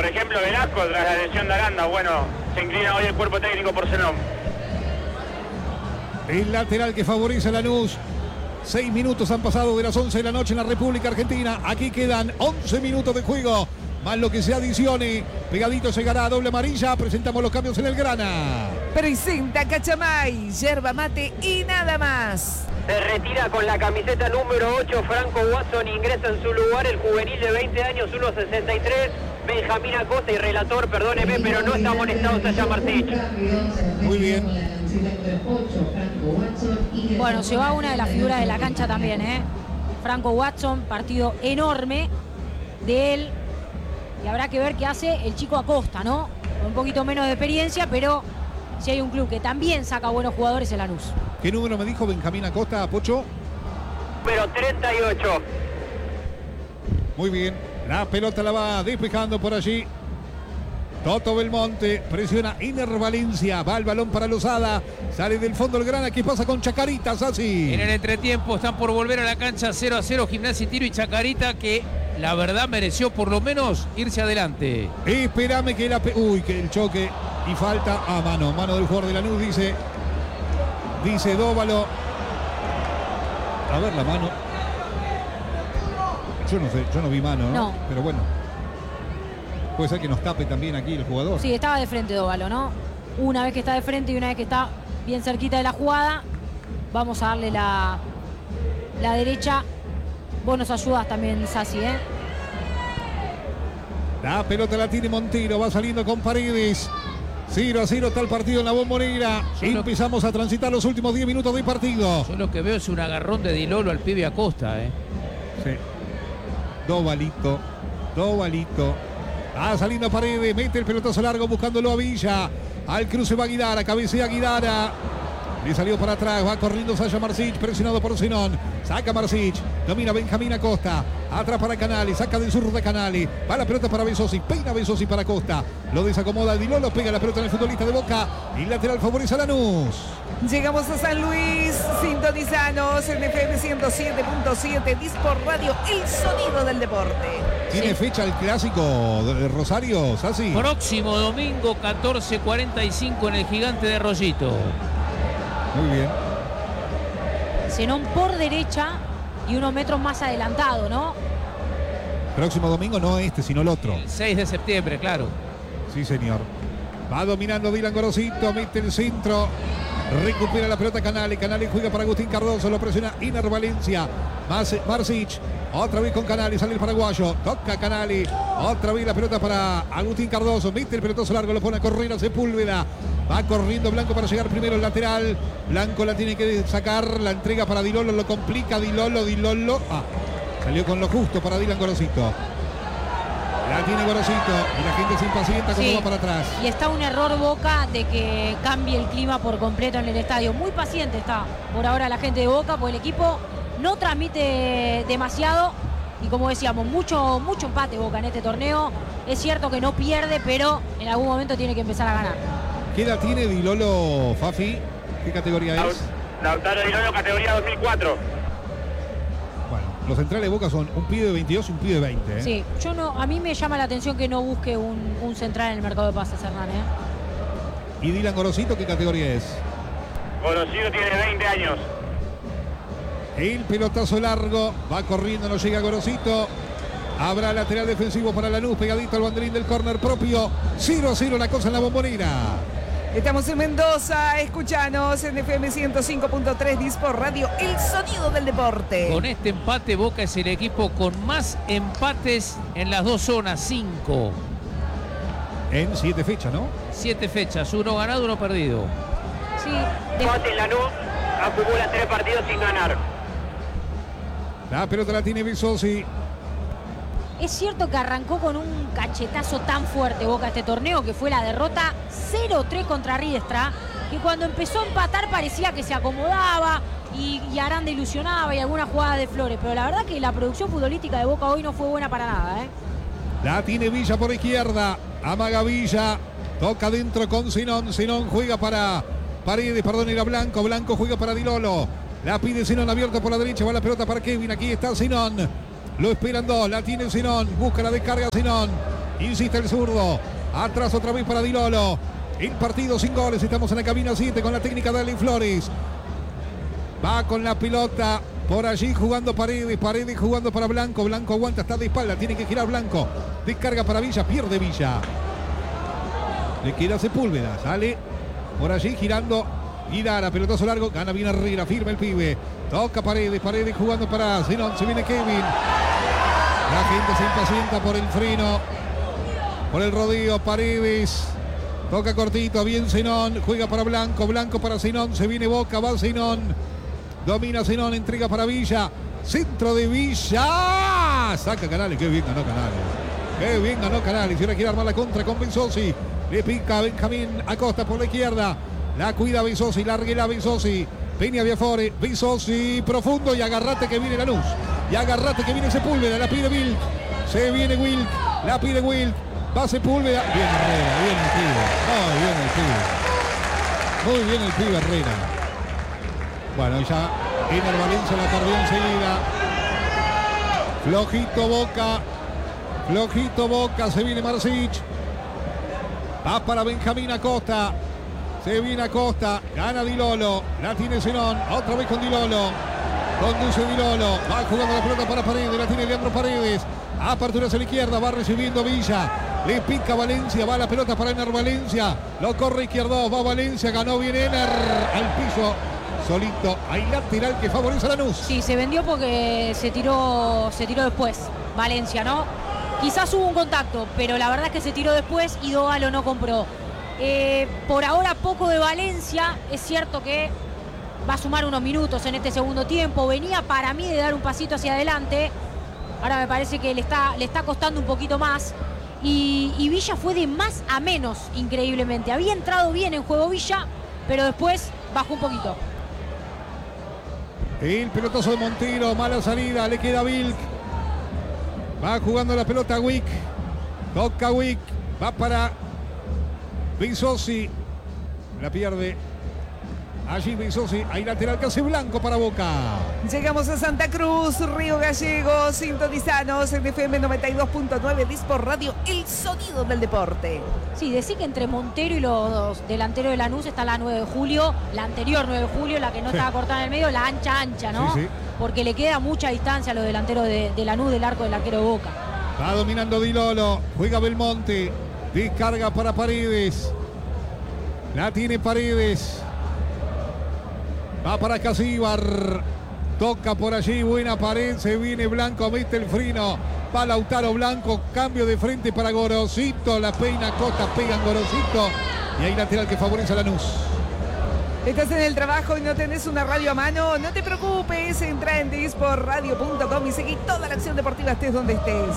Por ejemplo, Velasco, tras la lesión de Aranda, bueno, se inclina hoy el cuerpo técnico por Zenón. El lateral que favorece a Lanús. 6 minutos han pasado de las 11 de la noche en la República Argentina. Aquí quedan 11 minutos de juego, más lo que se adicione. Pegadito llegará a doble amarilla. Presentamos los cambios en el grana. Presenta Cachamay, yerba mate y nada más. Se retira con la camiseta número 8 Franco Watson, ingresa en su lugar el juvenil de 20 años, 1.63, Benjamín Acosta, y relator, perdóneme, pero no está molestado Sasha Martich. Muy bien. Bueno, se va una de las figuras de la cancha también, Franco Watson, partido enorme de él. Y habrá que ver qué hace el chico Acosta, ¿no? Con un poquito menos de experiencia, pero si hay un club que también saca buenos jugadores, es Lanús. ¿Qué número me dijo Benjamín Acosta, Pocho? Número 38. Muy bien. La pelota la va despejando por allí Toto Belmonte, presiona Iner Valencia, va el balón para Lozada, sale del fondo el grana. ¿Qué pasa con Chacarita, Sassi? En el entretiempo están por volver a la cancha 0-0 Gimnasia y Tiro, y Chacarita, que la verdad mereció por lo menos irse adelante. Espérame que que el choque y falta a mano del jugador de Lanús, dice Dóvalo. A ver la mano. Yo no sé, yo no vi mano, ¿no? Pero bueno. Puede ser que nos tape también aquí el jugador. Sí, estaba de frente Dóvalo, ¿no? Una vez que está de frente y una vez que está bien cerquita de la jugada, vamos a darle la derecha. Vos nos ayudas también, Sassi, La pelota la tiene Montero, va saliendo con Paredes. 0-0 está el partido en la Bombonera. Empezamos a transitar los últimos 10 minutos de partido. Yo lo que veo es un agarrón de Dilolo al pibe Acosta, Sí. Dóvalito. Va saliendo Paredes, mete el pelotazo largo buscándolo a Villa. Al cruce va Guidara, cabecea Guidara. Le salió para atrás, va corriendo Sasha Marsic, presionado por Zenón. Saca Marsic, domina Benjamín Acosta. Atrás para Canali, saca del sur de Canali. Va la pelota para Besosi, peina Besosi para Acosta. Lo desacomoda Dilolo, pega la pelota en el futbolista de Boca. Y lateral favorece a Lanús. Llegamos a San Luis, sintonizanos en FM 107.7, Dispor Radio, el sonido del deporte. ¿Tiene fecha el clásico de Rosario, Sassi? Próximo domingo 14:45 en el Gigante de Rollito. Muy bien. Zenón por derecha y unos metros más adelantado, ¿no? Próximo domingo, no este, sino el otro. El 6 de septiembre, claro. Sí, señor. Va dominando Dylan Gorosito, mete el centro. Recupera la pelota Canali. Canali juega para Agustín Cardoso. Lo presiona Iner Valencia. Marsic. Otra vez con Canali. Sale el paraguayo. Toca Canali. Otra vez la pelota para Agustín Cardoso. Mete el pelotazo largo. Lo pone a correr a Sepúlveda. Va corriendo Blanco para llegar primero el lateral. Blanco la tiene que sacar. La entrega para Dilolo. Lo complica Dilolo. Salió con lo justo para Dylan Gorosito. La tiene Gorosito y la gente se impacienta cuando va para atrás. Y está un error Boca de que cambie el clima por completo en el estadio. Muy paciente está por ahora la gente de Boca, porque el equipo no transmite demasiado. Y como decíamos, mucho empate Boca en este torneo. Es cierto que no pierde, pero en algún momento tiene que empezar a ganar. ¿Qué edad tiene Dilolo, Fafi? ¿Qué categoría es? Lautaro Dilolo, categoría 2004. Bueno, los centrales de Boca son un pibe de 22 y un pibe de 20. Sí, a mí me llama la atención que no busque un central en el mercado de pases, Hernán. ¿Y Dylan Gorosito qué categoría es? Gorosito tiene 20 años. El pelotazo largo, va corriendo, no llega Gorosito. Habrá lateral defensivo para Lanús, pegadito al banderín del córner propio. 0-0 la cosa en la Bombonera. Estamos en Mendoza, escuchanos en FM 105.3 Dispor Radio, el sonido del deporte. Con este empate Boca es el equipo con más empates en las dos zonas, 5. En 7 fechas, ¿no? 7 fechas, 1 ganado, 1 perdido. Sí. En Lanús acumula 3 partidos sin ganar. La pelota la tiene Besosi. Es cierto que arrancó con un cachetazo tan fuerte Boca este torneo, que fue la derrota 0-3 contra Riestra, que cuando empezó a empatar parecía que se acomodaba y Aranda ilusionaba y alguna jugada de Flores, pero la verdad que la producción futbolística de Boca hoy no fue buena para nada. La tiene Villa por izquierda, amaga Villa, toca dentro con Zenón. Zenón juega para Paredes, era Blanco. Blanco juega para Dilolo. La pide Zenón abierto por la derecha, va la pelota para Kevin. Aquí está Zenón. Lo esperan dos, la tiene Zenón. Busca la descarga Zenón. Insiste el zurdo. Atrás otra vez para Di Lolo. El partido sin goles. Estamos en la cabina 7 con la técnica de Ali Flores. Va con la pelota. Por allí jugando Paredes. Paredes jugando para Blanco. Blanco aguanta. Está de espalda. Tiene que girar Blanco. Descarga para Villa. Pierde Villa. Le queda Sepúlveda. Sale por allí girando. Guidara. Pelotazo largo. Gana bien Herrera. Firma el pibe. Toca Paredes. Paredes jugando para Zenón. Se viene Kevin. La gente se impacienta por el freno. Por el rodeo. Paredes. Toca cortito. Bien Zenón. Juega para Blanco. Blanco para Zenón. Se viene Boca. Va Zenón. Domina Zenón. Entrega para Villa. Centro de Villa. Saca Canales. Qué bien ganó Canales. Qué bien ganó Canales. Y ahora quiere armar la contra con Bezosi. Le pica Benjamín Acosta por la izquierda. La cuida Bezosi. Larguela Bezosi. Peña Viafore. Bezosi. Profundo. Y agarrate que viene Lanús. Y agarrate que viene Sepúlveda. La pide Wilk. Se viene Wilk. La pide Wilk. Va Sepúlveda. Bien Herrera. Bien el pibe. Muy bien el pibe. Muy bien el pibe Herrera. Bueno, ya Ener Valencia la perdió enseguida. Flojito Boca. Flojito Boca. Se viene Marsic. Va para Benjamín Acosta. Se viene Acosta. Gana Di Lolo. La tiene Zenón. Otra vez con Di Lolo. Conduce Di Lolo. Va jugando la pelota para Paredes. La tiene Leandro Paredes. Apertura hacia la izquierda. Va recibiendo Villa. Le pica Valencia. Va la pelota para Ener Valencia. Lo corre izquierdo. Va Valencia. Ganó bien Ener. Al piso. Solito. Hay lateral que favorece a Lanús. Sí, se vendió porque se tiró después. Valencia, ¿no? Quizás hubo un contacto, pero la verdad es que se tiró después y Dogalo no compró. Por ahora poco de Valencia. Es cierto que va a sumar unos minutos en este segundo tiempo. Venía para mí de dar un pasito hacia adelante. Ahora me parece que le está costando un poquito más. Y Villa fue de más a menos, increíblemente. Había entrado bien en juego Villa, pero después bajó un poquito. El pelotazo de Montero. Mala salida. Le queda Vilk. Va jugando la pelota Wick. Toca Wick. Va para Bezosi. La pierde. Allí Bezosi. Hay lateral casi blanco para Boca. Llegamos a Santa Cruz, Río Gallegos, sintonizanos en FM 92.9 Dispor Radio, el sonido del deporte. Sí, decir que entre Montero y los delanteros de Lanús está la 9 de julio, la anterior 9 de julio, la que no estaba cortada en el medio, la ancha, ¿no? Sí. Porque le queda mucha distancia a los delanteros de Lanús del arco del arquero de Boca. Va dominando Di Lolo, juega Belmonte, descarga para Paredes. La tiene Paredes. Va para Casíbar. Toca por allí, buena pared, se viene Blanco, mete el freno. Va Lautaro Blanco, cambio de frente para Gorosito. La peina Costa, pega en Gorosito. Y hay lateral que favorece a Lanús. ¿Estás en el trabajo y no tenés una radio a mano? No te preocupes, entra en disporradio.com y seguí toda la acción deportiva estés donde estés.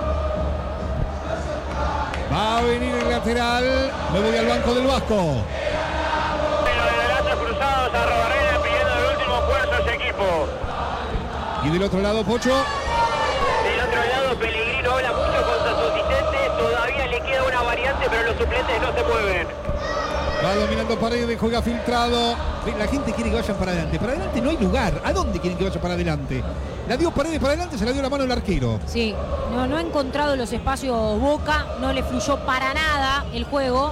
Va a venir el lateral. Me voy al banco del Vasco. Pero de brazos cruzados a Robarrera pidiendo el último esfuerzo a ese equipo. Y del otro lado, Pocho. Del otro lado, Pellegrino habla mucho con sus asistentes. Todavía le queda una variante, pero los suplentes no se mueven. Va dominando Paredes, juega filtrado. La gente quiere que vayan para adelante. Para adelante no hay lugar. ¿A dónde quieren que vayan para adelante? La dio Paredes para adelante, se la dio la mano el arquero. Sí, no ha encontrado los espacios Boca, no le fluyó para nada el juego.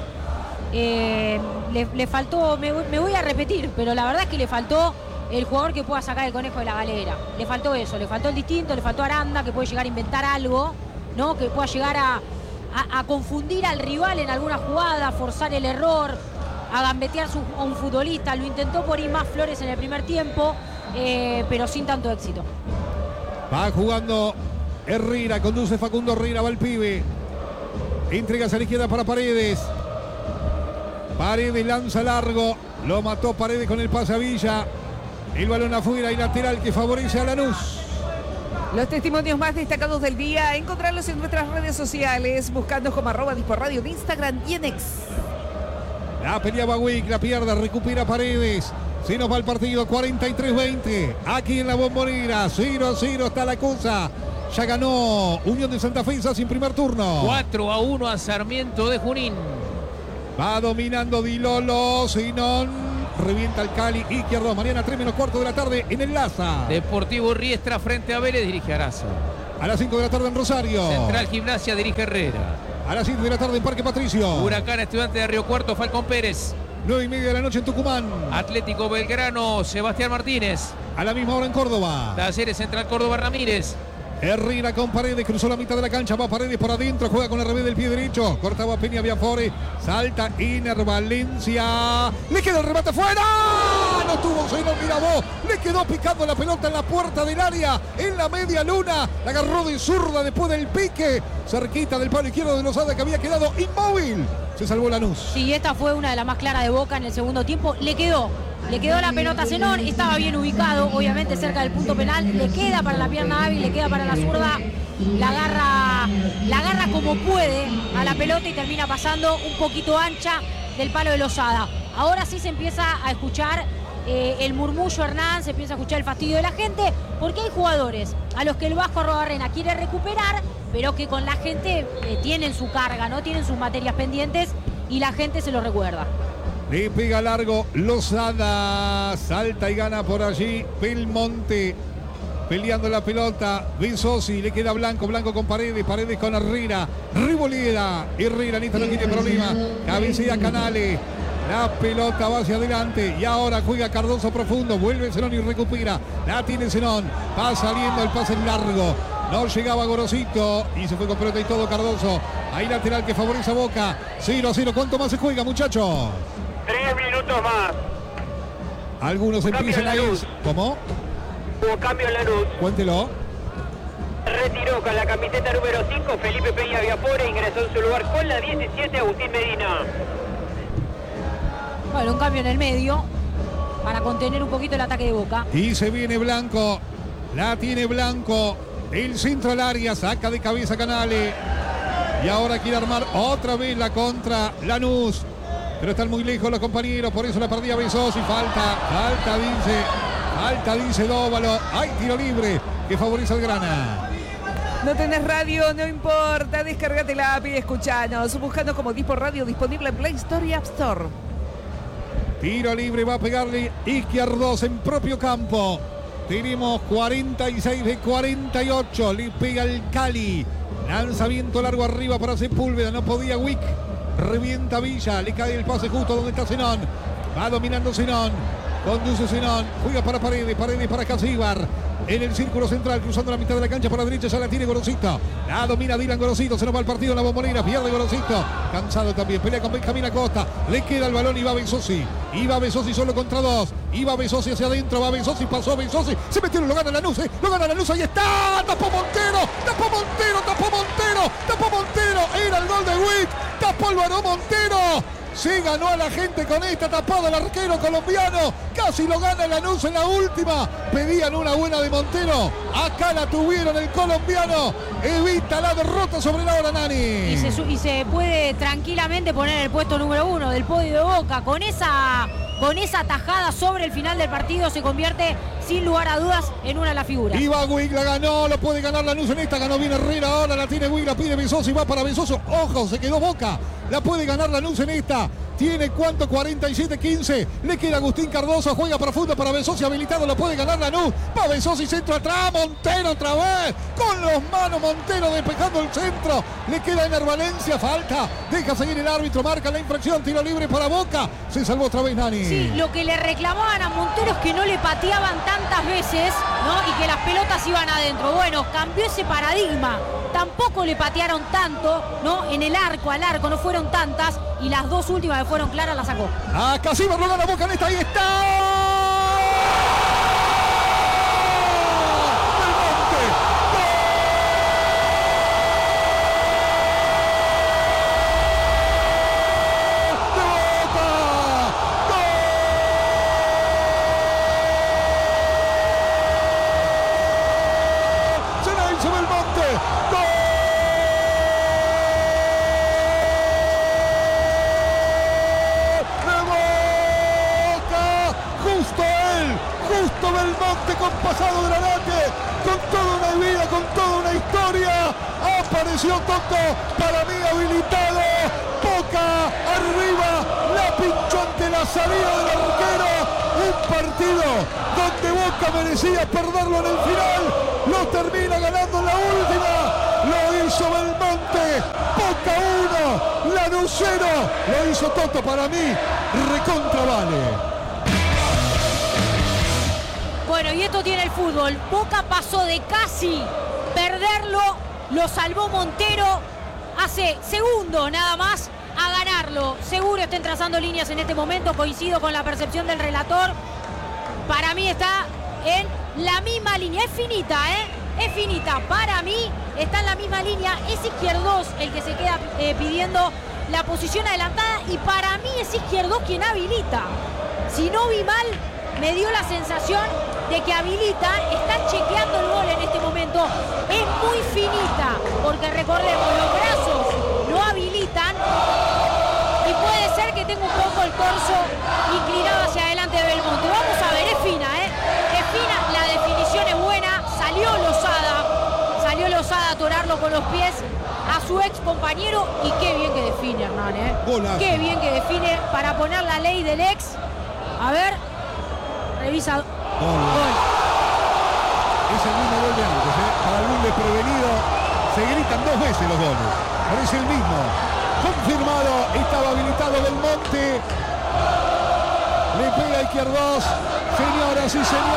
Le faltó, me voy a repetir, pero la verdad es que le faltó el jugador que pueda sacar el conejo de la galera. Le faltó eso, le faltó el distinto, le faltó Aranda, que puede llegar a inventar algo, ¿no? Que pueda llegar a confundir al rival en alguna jugada, forzar el error, a gambetear a un futbolista. Lo intentó por ir más Flores en el primer tiempo, pero sin tanto éxito. Va jugando Herrera, conduce Facundo Herrera, va el pibe. Entrega hacia la izquierda para Paredes. Paredes lanza largo. Lo mató Paredes con el pase a Villa. El balón afuera y lateral que favorece a Lanús. Los testimonios más destacados del día, encontrarlos en nuestras redes sociales, buscando como @disporradio en Instagram y en X. La peleaba Wick, la pierde, recupera Paredes. Se nos va el partido, 43-20. Aquí en la Bombonera, 0-0 está la cosa. Ya ganó Unión de Santa Fe sin primer turno. 4-1 a Sarmiento de Junín. Va dominando Di Lolo, Zenón. Revienta el Cali, izquierdo. Mañana 3:15 de la tarde en el Laza. Deportivo Riestra frente a Vélez, dirige Arazo. A las 5 de la tarde en Rosario. Central Gimnasia dirige Herrera. A las 7 de la tarde en Parque Patricio. Huracán Estudiante de Río Cuarto, Falcón Pérez. 9:30 de la noche en Tucumán. Atlético Belgrano, Sebastián Martínez. A la misma hora en Córdoba. Talleres Central Córdoba, Ramírez. Herrera con Paredes, cruzó la mitad de la cancha, va Paredes por adentro, juega con el revés del pie derecho, cortaba Peña Biafore, salta Iner Valencia, le queda el remate fuera, no tuvo Zenón Mirabó, le quedó picando la pelota en la puerta del área, en la media luna, la agarró de zurda después del pique, cerquita del palo izquierdo de Lozada que había quedado inmóvil, se salvó Lanús. Sí, esta fue una de las más claras de Boca en el segundo tiempo, le quedó la pelota a Zenón, estaba bien ubicado, obviamente cerca del punto penal, le queda para la pierna hábil, le queda para la zurda, la agarra como puede a la pelota y termina pasando un poquito ancha del palo de Lozada. Ahora sí se empieza a escuchar el murmullo Hernán, se empieza a escuchar el fastidio de la gente, porque hay jugadores a los que el Vasco Arrobarrena quiere recuperar, pero que con la gente tienen su carga, ¿no? Tienen sus materias pendientes y la gente se lo recuerda. Le pega largo Lozada, salta y gana por allí Belmonte, peleando la pelota, Bezosi, le queda Blanco con Paredes con Herrera, Ribolera, Herrera, Nita no tiene problema, cabecea Canales, la pelota va hacia adelante y ahora juega Cardoso profundo, vuelve Zenón y recupera, la tiene Zenón, va saliendo el pase largo. No llegaba Gorosito y se fue con pelota y todo Cardoso. Ahí lateral que favorece a Boca. 0-0. ¿Cuánto más se juega, muchachos? 3 minutos más. Algunos empiezan a ir. ¿Cómo? Hubo cambio en Lanús. Cuéntelo. Retiró con la camiseta número 5 Felipe Peña Biafore, ingresó en su lugar con la 17 Agustín Medina. Bueno, un cambio en el medio para contener un poquito el ataque de Boca. Y se viene Blanco. La tiene Blanco. El centro al área. Saca de cabeza Canales. Y ahora quiere armar otra vez la contra Lanús. Pero están muy lejos los compañeros. Por eso la perdía Bezosi. Falta dice Dóvalo. Hay tiro libre que favorece al Grana. No tenés radio, no importa. Descargate la app y escuchanos. Buscando como Dispo Radio, disponible en Play Store y App Store. Tiro libre, va a pegarle Izquierdos en propio campo. Tenemos 46 de 48. Le pega el Cali. Lanzamiento largo arriba para Sepúlveda. No podía Wick. Revienta Villa. Le cae el pase justo donde está Zenón. Va dominando Zenón. Conduce Zenón. Juega para Paredes para Casíbar. En el círculo central, cruzando la mitad de la cancha por la derecha, ya la tiene Gorosito. La domina Dylan Gorosito, se nos va el partido en la Bombonera, pierde Gorosito. Cansado también, pelea con Benjamín Acosta. Le queda el balón y va Bezosi. Iba Bezosi solo contra dos. Iba Bezosi hacia adentro, va Bezosi, pasó Bezosi. Se metió, lo gana Lanús, lo gana Lanús, ahí está. Tapó Montero. Era el gol de Wick. Tapó Álvaro Montero. Se ganó a la gente con esta tapada el arquero colombiano. Casi lo gana Lanús en la última. Pedían una buena de Montero. Acá la tuvieron el colombiano. Evita la derrota sobre la hora Nani. Y se puede tranquilamente poner el puesto número 1 del podio de Boca. Con esa tajada sobre el final del partido se convierte sin lugar a dudas en una de las figuras. Iba Wick, la ganó, lo puede ganar Lanús en esta, ganó bien Herrera, ahora la tiene Wick, la pide Bezosi, va para Bezosi, ojo, se quedó Boca, la puede ganar Lanús en esta. Tiene cuánto, 47-15. Le queda Agustín Cardoso, juega profundo para Bezosi, habilitado, lo puede ganar Lanús. Va Bezosi, centro atrás, Montero otra vez. Con los manos Montero despejando el centro. Le queda Iner Valencia, falta. Deja seguir el árbitro, marca la infracción, tiro libre para Boca. Se salvó otra vez Nani. Sí, lo que le reclamaban a Montero es que no le pateaban tantas veces, ¿no? Y que las pelotas iban adentro. Bueno, cambió ese paradigma. Tampoco le patearon tanto, ¿no? En el arco, al arco, no fueron tantas. Y las dos últimas que fueron claras las sacó. A Casíbar lo gana Boca en esta, ahí está. Con pasado granate, con toda una vida, con toda una historia, apareció Toto, para mí habilitado, Boca arriba, la pinchó ante la salida del arquero, un partido donde Boca merecía perderlo en el final, lo termina ganando en la última, lo hizo Belmonte, Boca 1. Crucero. Lo hizo Toto para mí. Recontra vale. Bueno, y esto tiene el fútbol. Boca pasó de casi perderlo, lo salvó Montero hace segundos nada más a ganarlo. Seguro estén trazando líneas en este momento, coincido con la percepción del relator. Para mí está en la misma línea, es finita, es finita. Para mí está en la misma línea, es Izquierdos el que se queda pidiendo la posición adelantada y para mí es Izquierdos quien habilita. Si no vi mal, me dio la sensación de que habilita, están chequeando el gol en este momento. Es muy finita, porque recordemos, los brazos no habilitan y puede ser que tenga un poco el torso inclinado hacia adelante de Belmonte. Vamos a ver, es fina, es fina, la definición es buena, salió Lozada a atorarlo con los pies a su ex compañero y qué bien que define, Hernán, Golazo. Qué bien que define para poner la ley del ex. A ver, revisa. Gol. Es el mismo gol de antes, Para algún desprevenido se gritan 2 veces los goles. Pero es el mismo. Confirmado, estaba habilitado Belmonte. Le pega Izquierdos. Señoras y señores.